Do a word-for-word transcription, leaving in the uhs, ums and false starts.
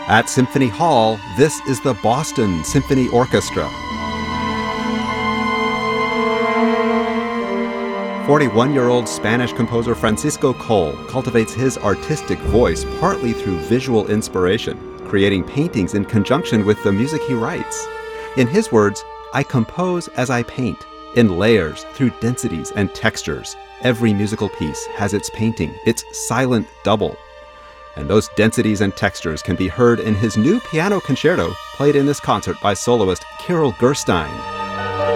At Symphony Hall, this is the Boston Symphony Orchestra. forty-one-year-old Spanish composer Francisco Coll cultivates his artistic voice partly through visual inspiration, creating paintings in conjunction with the music he writes. In his words, "I compose as I paint, in layers, through densities and textures. Every musical piece has its painting, its silent double." And those densities and textures can be heard in his new piano concerto, played in this concert by soloist Kirill Gerstein.